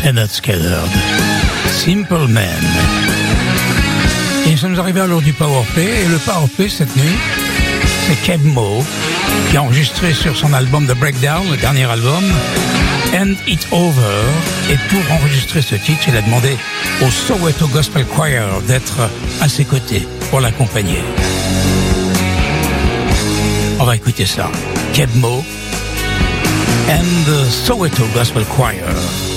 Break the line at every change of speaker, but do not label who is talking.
Lynyrd Skynyrd, Simple Man. Et nous sommes arrivés à l'heure du Powerplay, et le Powerplay cette nuit, c'est Keb Mo, qui a enregistré sur son album The Breakdown, le dernier album, And It Over, et pour enregistrer ce titre, il a demandé au Soweto Gospel Choir d'être à ses côtés pour l'accompagner. On va écouter ça. Keb Mo and the Soweto Gospel Choir.